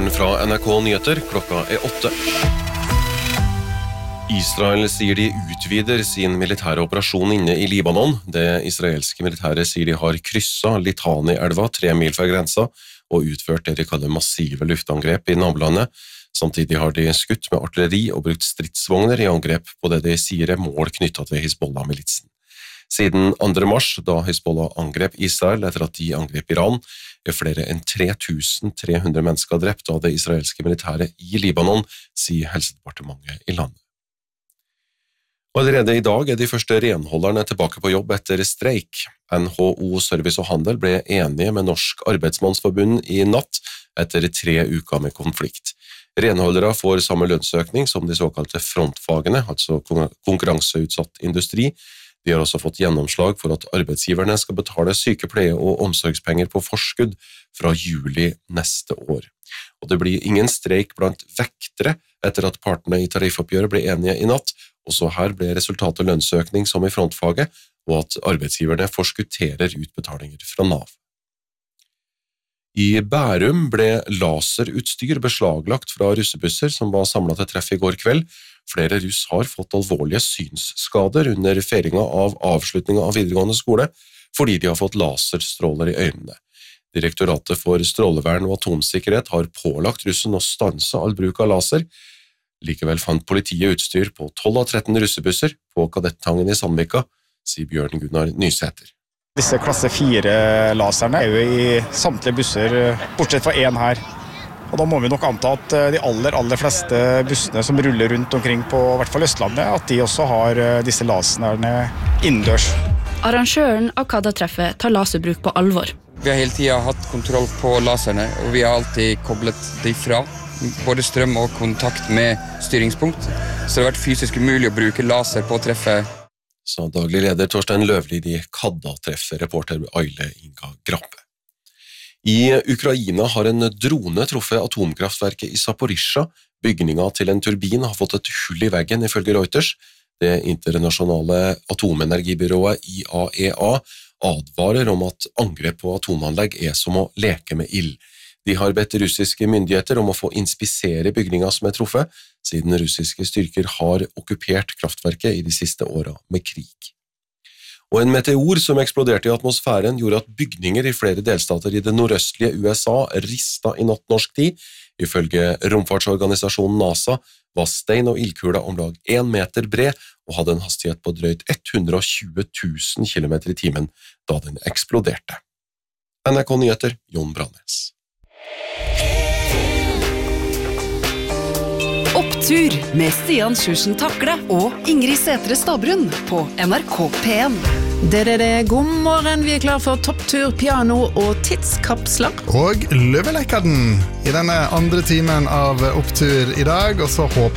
Nyhetsmorgen fra NRK Nyheter, klokka 8. Israel sier de utvider sin militære operasjon inne i Libanon. Det israelske militæret sier de har krysset Litani-elva 3 mil fra grensa og utført det de kaller massive luftangrep i nabolandet. Samtidig har de skutt med artilleri og brukt stridsvogner i angrep på det de sier mål knyttet til Hezbollah-militsen. Siden 2. mars, da Hezbollah angrep Israel etter at de angrep Iran, flere enn 3300 mennesker drept av det israelske militæret i Libanon, sier helsedepartementet i landet. Og allerede i dag de første renholderne tilbake på jobb etter streik. NHO Service og Handel ble enige med Norsk Arbeidsmannsforbund i natt etter 3 uker med konflikt. Renholdere får samme lønnsøkning som de såkalte frontfagene, altså konkurranseutsatt industri. De har også fått gjennomslag for at arbeidsgiverne skal betale sykepleie- og omsorgspenger på forskudd fra juli neste år. Og det blir ingen streik blant vektere etter at partene i tariffoppgjøret ble enige i natt. Også her ble resultatet lønnsøkning som i frontfaget, og at arbeidsgiverne forskutterer utbetalinger fra Nav. I Bærum ble laserutstyr beslaglagt fra russebusser som var samlet til treff i går kveld. Flere russ har fått alvorlige synsskader under feiringen av avslutningen av videregående skole, fordi de har fått laserstråler i øynene. Direktoratet for strålevern og atomsikkerhet har pålagt russen å stanse all bruk av laser. Likevel fant politiet utstyr på 12 av 13 russebusser på Kadettangen i Sandvika, sier Bjørn Gunnar Nysæter. Disse klasse 4-laserne jo i samtlige busser, bortsett fra en her. Og da må vi nok anta at de aller fleste bussene som ruller rundt omkring på i hvert fall Østlandet, at de også har disse laserne innendørs. Arrangøren av Kadda-treffet tar laserbruk på alvor. Vi har hele tiden hatt kontroll på laserne, og vi har alltid koblet de fra. Både strøm og kontakt med styringspunkt. Så det har vært fysisk umulig å bruke laser på treffet. Sa daglig leder Torstein Løvlid i Kadda-treffet, reporter Aile Inga Grappe. I Ukraina har en drone truffet atomkraftverket i Zaporizjzja. Bygningen til en turbin har fått et hull i veggen, ifølge Reuters. Det internasjonale atomenergibyrået IAEA advarer om at angrep på atomanlegg som å leke med ild. De har bedt russiske myndigheter om å få inspisere bygningen som truffet, siden russiske styrker har okkupert kraftverket i de siste årene med krig. Og en meteor som eksploderte i atmosfæren gjorde at bygninger i flere delstater i det nordøstlige USA ristet i natt norsk tid. Ifølge romfartsorganisasjonen NASA var stein og ildkula om lag 1 meter bred og hadde en hastighet på drøyt 120 000 km i timen da den eksploderte. NRK Nyheter, Jon Brannes. Opptur med Stian Sjursen Takle og Ingrid Sætre Stabrun på NRK P1. Det. God morgen, vi klar for topptur, piano og tidskapsler. Og løvelekkaden i denne andre timen av Opptur i dag, og så håper